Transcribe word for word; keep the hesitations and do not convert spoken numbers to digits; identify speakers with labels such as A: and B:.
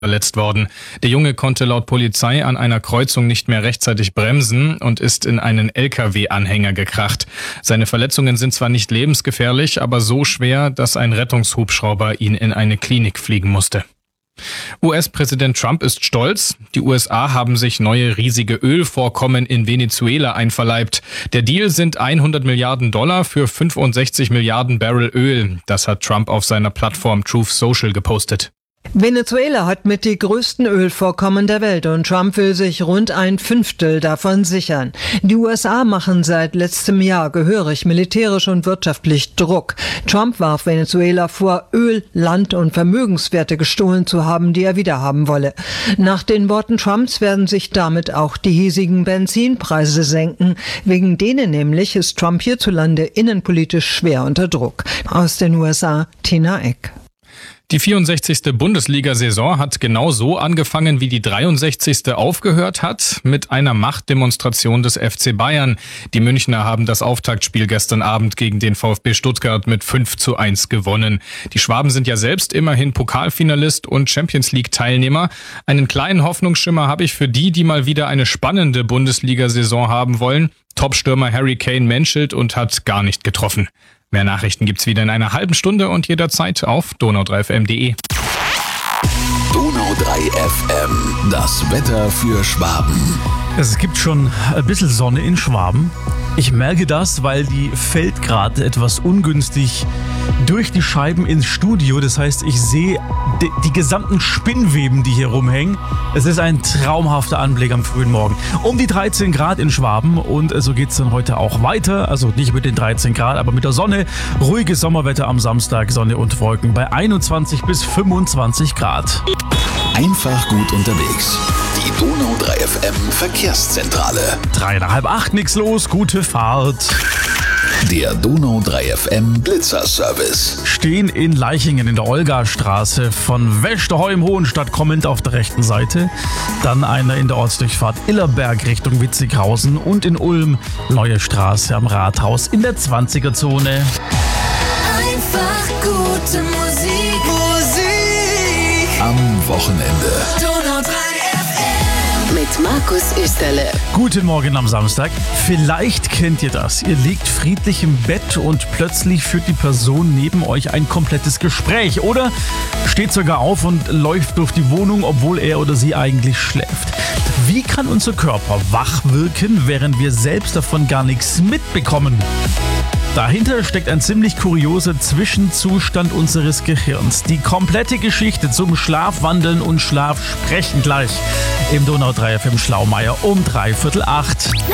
A: verletzt worden. Der Junge konnte laut Polizei an einer Kreuzung nicht mehr rechtzeitig bremsen und ist in einen L K W-Anhänger gekracht. Seine Verletzungen sind zwar nicht lebensgefährlich, aber so schwer, dass ein Rettungshubschrauber ihn in eine Klinik fliegen musste. U S-Präsident Trump ist stolz. Die U S A haben sich neue riesige Ölvorkommen in Venezuela einverleibt. Der Deal sind hundert Milliarden Dollar für fünfundsechzig Milliarden Barrel Öl. Das hat Trump auf seiner Plattform Truth Social gepostet.
B: Venezuela hat mit die größten Ölvorkommen der Welt und Trump will sich rund ein Fünftel davon sichern. Die U S A machen seit letztem Jahr gehörig militärisch und wirtschaftlich Druck. Trump warf Venezuela vor, Öl, Land und Vermögenswerte gestohlen zu haben, die er wiederhaben wolle. Nach den Worten Trumps werden sich damit auch die hiesigen Benzinpreise senken. Wegen denen nämlich ist Trump hierzulande innenpolitisch schwer unter Druck. Aus den U S A, Tina Eck.
A: Die vierundsechzigste Bundesliga-Saison hat genau so angefangen, wie die dreiundsechzigste aufgehört hat, mit einer Machtdemonstration des F C Bayern. Die Münchner haben das Auftaktspiel gestern Abend gegen den VfB Stuttgart mit fünf zu eins gewonnen. Die Schwaben sind ja selbst immerhin Pokalfinalist und Champions-League-Teilnehmer. Einen kleinen Hoffnungsschimmer habe ich für die, die mal wieder eine spannende Bundesliga-Saison haben wollen. Topstürmer Harry Kane menschelt und hat gar nicht getroffen. Mehr Nachrichten gibt's wieder in einer halben Stunde und jederzeit auf donau drei F M punkt de.
C: Donau drei F M, das Wetter für Schwaben.
D: Es gibt schon ein bisschen Sonne in Schwaben. Ich merke das, weil die fällt gerade etwas ungünstig durch die Scheiben ins Studio. Das heißt, ich sehe die, die gesamten Spinnweben, die hier rumhängen. Es ist ein traumhafter Anblick am frühen Morgen. Um die dreizehn Grad in Schwaben und so geht's dann heute auch weiter. Also nicht mit den dreizehn Grad, aber mit der Sonne. Ruhiges Sommerwetter am Samstag, Sonne und Wolken bei einundzwanzig bis fünfundzwanzig Grad.
C: Einfach gut unterwegs. Die Donau drei F M Verkehrszentrale.
D: Drei nach halb acht, nix los, gute Fahrt.
C: Der Donau drei F M Blitzerservice.
D: Stehen in Leichingen in der Olgastraße von Westerheu im Hohenstadt kommend auf der rechten Seite. Dann einer in der Ortsdurchfahrt Illerberg Richtung Witzighausen und in Ulm Neue Straße am Rathaus in der zwanziger-Zone.
E: Einfach gute Musik. Musik.
C: Am Wochenende.
E: Donau drei F M. Mit Markus Österle.
D: Guten Morgen am Samstag. Vielleicht kennt ihr das. Ihr liegt friedlich im Bett und plötzlich führt die Person neben euch ein komplettes Gespräch oder steht sogar auf und läuft durch die Wohnung, obwohl er oder sie eigentlich schläft. Wie kann unser Körper wach wirken, während wir selbst davon gar nichts mitbekommen? Dahinter steckt ein ziemlich kurioser Zwischenzustand unseres Gehirns. Die komplette Geschichte zum Schlafwandeln und Schlafsprechen gleich im Donau drei F M Schlaumeier um dreiviertel acht.